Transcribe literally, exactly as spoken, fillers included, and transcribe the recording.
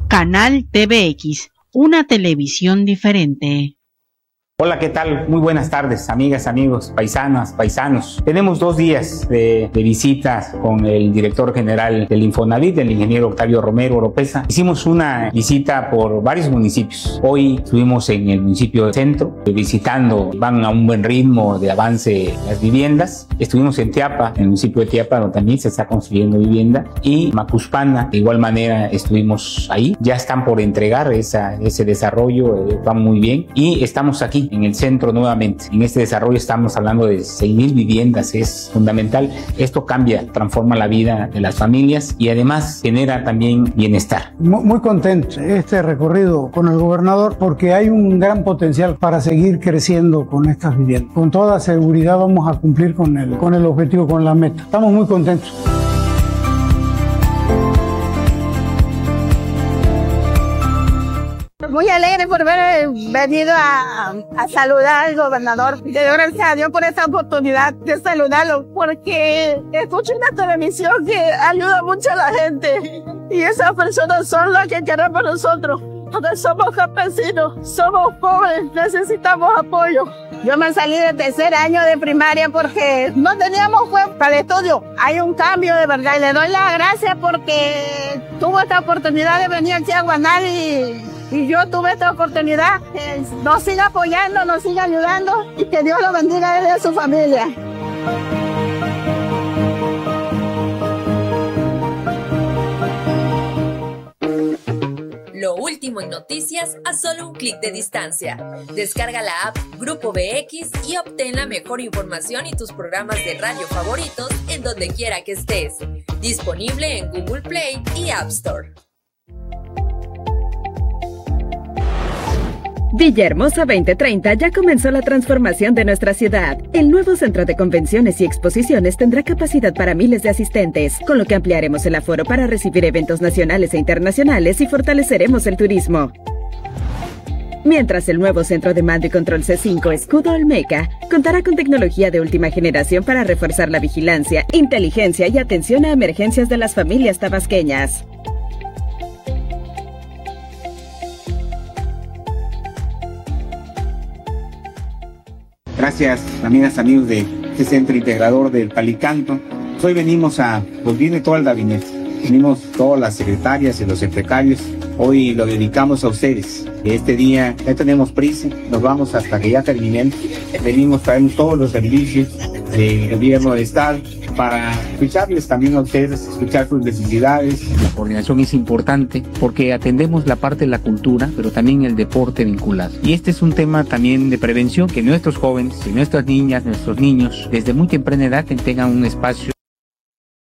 Canal T V X, una televisión diferente. Hola, ¿qué tal? Muy buenas tardes, amigas, amigos, paisanas, paisanos. Tenemos dos días de, de visitas con el director general del Infonavit, el ingeniero Octavio Romero Oropesa. Hicimos una visita por varios municipios. Hoy estuvimos en el municipio de Centro, visitando, van a un buen ritmo de avance las viviendas. Estuvimos en Teapa, en el municipio de Teapa, donde también se está construyendo vivienda. Y Macuspana, de igual manera, estuvimos ahí. Ya están por entregar esa, ese desarrollo, eh, va muy bien. Y estamos aquí en el centro nuevamente. En este desarrollo estamos hablando de seis mil viviendas, es fundamental. Esto cambia, transforma la vida de las familias y además genera también bienestar. Muy, muy contento este recorrido con el gobernador porque hay un gran potencial para seguir creciendo con estas viviendas. Con toda seguridad vamos a cumplir con el, con el objetivo, con la meta. Estamos muy contentos. Muy alegre por haber venido a, a saludar al gobernador. Le doy gracias a Dios por esta oportunidad de saludarlo, porque escucho una televisión que ayuda mucho a la gente. Y esas personas son las que queremos nosotros. Porque somos campesinos, somos pobres, necesitamos apoyo. Yo me salí de tercer año de primaria porque no teníamos fuerza para el estudio. Hay un cambio de verdad y le doy las gracias porque tuvo esta oportunidad de venir aquí a Guanal y... Y yo tuve esta oportunidad, eh, nos siga apoyando, nos siga ayudando y que Dios lo bendiga a él y a su familia. Lo último en noticias a solo un clic de distancia. Descarga la app Grupo B X y obtén la mejor información y tus programas de radio favoritos en donde quiera que estés. Disponible en Google Play y App Store. Villahermosa veinte treinta ya comenzó la transformación de nuestra ciudad. El nuevo centro de convenciones y exposiciones tendrá capacidad para miles de asistentes, con lo que ampliaremos el aforo para recibir eventos nacionales e internacionales y fortaleceremos el turismo. Mientras el nuevo centro de mando y control C cinco Escudo Olmeca contará con tecnología de última generación para reforzar la vigilancia, inteligencia y atención a emergencias de las familias tabasqueñas. Gracias, amigas, amigos de este centro integrador del Palicanto. Hoy venimos a, pues viene todo el gabinete, venimos todas las secretarias y los secretarios. Hoy lo dedicamos a ustedes. Este día ya tenemos prisa, nos vamos hasta que ya terminemos. Venimos, traemos todos los servicios del gobierno de Estado para escucharles también a ustedes, escuchar sus necesidades. La coordinación es importante porque atendemos la parte de la cultura, pero también el deporte vinculado. Y este es un tema también de prevención, que nuestros jóvenes, y nuestras niñas, nuestros niños, desde muy temprana edad tengan un espacio